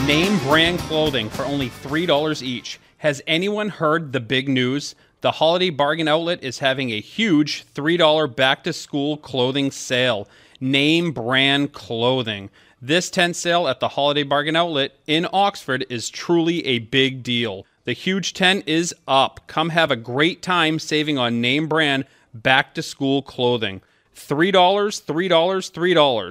Name brand clothing for only $3 each. Has anyone heard the big news? The Holiday Bargain Outlet is having a huge $3 back-to-school clothing sale. Name brand clothing. This tent sale at the Holiday Bargain Outlet in Oxford is truly a big deal. The huge tent is up. Come have a great time saving on name brand back-to-school clothing. $3, $3, $3.